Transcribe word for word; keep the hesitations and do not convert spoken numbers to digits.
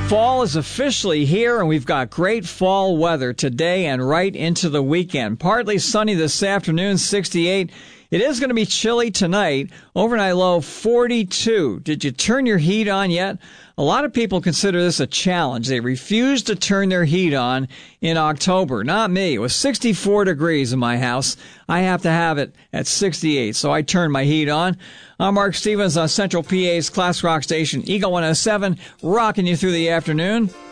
Fall is officially here, and we've got great fall weather today and right into the weekend. Partly sunny this afternoon, sixty-eight. It is going to be chilly tonight. Overnight low, forty-two. Did you turn your heat on yet? A lot of people consider this a challenge. They refuse to turn their heat on in October. Not me. It was sixty-four degrees in my house. I have to have it at sixty-eight, so I turned my heat on. I'm Mark Stevens on Central P A's Class Rock Station, Eagle one oh seven, rocking you through the afternoon.